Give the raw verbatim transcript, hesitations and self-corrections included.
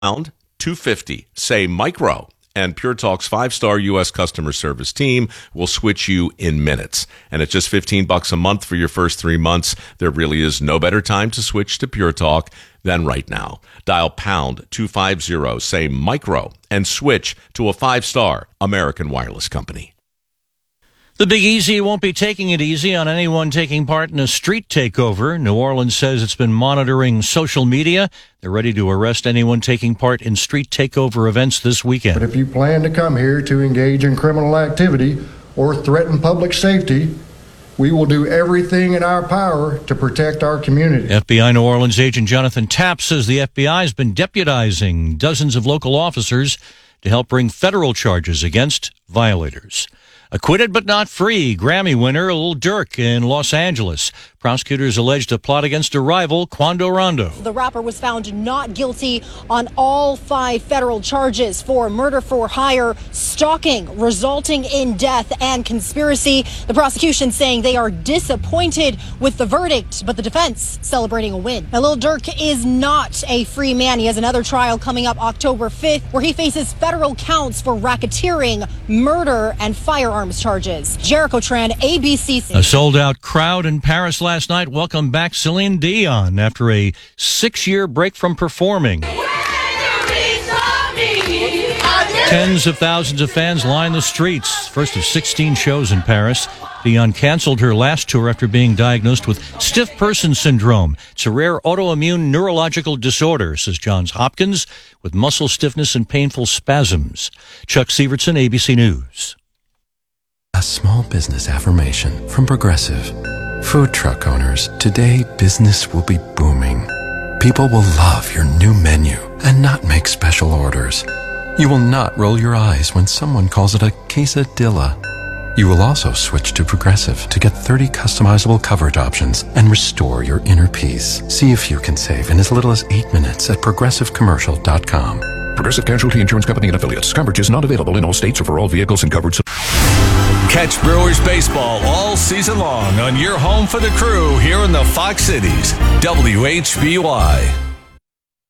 Pound two fifty. Say micro, and Pure Talk's five-star U S customer service team will switch you in minutes. And at just fifteen bucks a month for your first three months, there really is no better time to switch to Pure Talk than right now. Dial pound two fifty, say micro, and switch to a five-star American Wireless company. The Big Easy won't be taking it easy on anyone taking part in a street takeover. New Orleans says it's been monitoring social media. They're ready to arrest anyone taking part in street takeover events this weekend. But if you plan to come here to engage in criminal activity or threaten public safety, we will do everything in our power to protect our community. F B I New Orleans agent Jonathan Tapp says the F B I has been deputizing dozens of local officers to help bring federal charges against violators. Acquitted but not free, Grammy winner Lil Durk in Los Angeles. Prosecutors alleged a plot against a rival, Quando Rondo. The rapper was found not guilty on all five federal charges for murder for hire, stalking resulting in death, and conspiracy. The prosecution saying they are disappointed with the verdict, but the defense celebrating a win. Now, Lil Durk is not a free man. He has another trial coming up October fifth, where he faces federal counts for racketeering, murder, and firearms charges. Jericho Tran, A B C. A sold-out crowd in Paris last night welcomed back Celine Dion after a six-year break from performing. Tens of thousands of fans lined the streets. First of sixteen shows in Paris. Dion canceled her last tour after being diagnosed with stiff person syndrome. It's a rare autoimmune neurological disorder, says Johns Hopkins, with muscle stiffness and painful spasms. Chuck Sievertson, A B C News. A small business affirmation from Progressive. Food truck owners, today business will be booming. People will love your new menu and not make special orders. You will not roll your eyes when someone calls it a quesadilla. You will also switch to Progressive to get thirty customizable coverage options and restore your inner peace. See if you can save in as little as eight minutes at progressive commercial dot com. Progressive Casualty Insurance Company and Affiliates. Coverage is not available in all states or for all vehicles and covered. Catch Brewers baseball all season long on your home for the crew here in the Fox Cities. W H B Y.